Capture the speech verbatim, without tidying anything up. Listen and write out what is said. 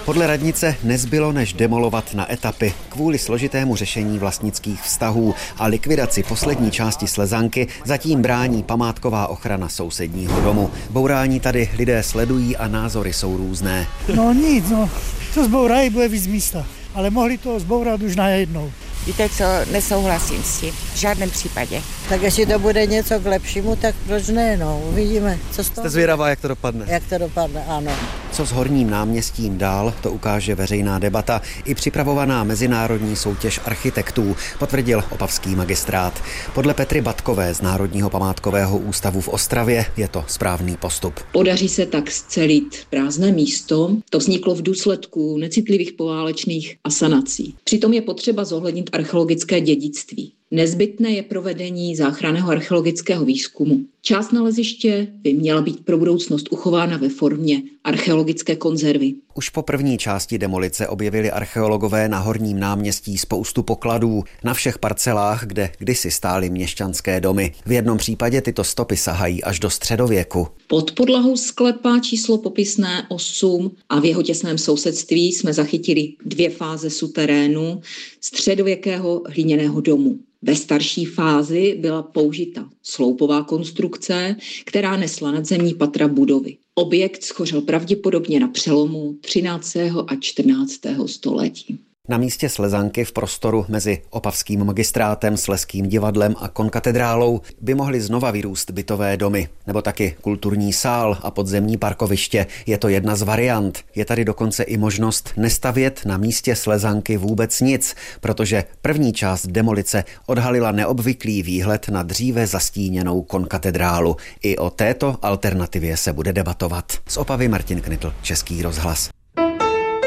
Podle radnice nezbylo než demolovat na etapy kvůli složitému řešení vlastnických vztahů a likvidaci poslední části Slezanky zatím brání památková ochrana sousedního domu. Bourání tady lidé sledují a názory jsou různé. No nic, no, to zbourají, bude víc místa, ale mohli to zbourat už najednou. Víte co, nesouhlasím s tím, v žádném případě. Tak jestli to bude něco k lepšímu, tak proč ne, no, uvidíme. Co Jste zvědavá, jak to dopadne? Jak to dopadne, ano. Co s Horním náměstím dál, to ukáže veřejná debata i připravovaná mezinárodní soutěž architektů, potvrdil opavský magistrát. Podle Petry Batkové z Národního památkového ústavu v Ostravě je to správný postup. Podaří se tak scelit prázdné místo. To vzniklo v důsledku necitlivých poválečných asanací. Přitom je potřeba zohlednit archeologické dědictví. Nezbytné je provedení záchranného archeologického výzkumu. Část naleziště by měla být pro budoucnost uchována ve formě archeologické konzervy. Už po první části demolice objevili archeologové na Horním náměstí spoustu pokladů na všech parcelách, kde kdysi stály měšťanské domy. V jednom případě tyto stopy sahají až do středověku. Pod podlahou sklepa číslo popisné osm a v jeho těsném sousedství jsme zachytili dvě fáze suterénu středověkého hliněného domu. Ve starší fázi byla použita sloupová konstrukce, která nesla nadzemní patra budovy. Objekt schořel pravděpodobně na přelomu třináctého a čtrnáctého století. Na místě Slezanky v prostoru mezi opavským magistrátem, Slezským divadlem a konkatedrálou by mohly znova vyrůst bytové domy, nebo taky kulturní sál a podzemní parkoviště. Je to jedna z variant. Je tady dokonce i možnost nestavět na místě Slezanky vůbec nic, protože první část demolice odhalila neobvyklý výhled na dříve zastíněnou konkatedrálu. I o této alternativě se bude debatovat. Z Opavy Martin Knitl, Český rozhlas.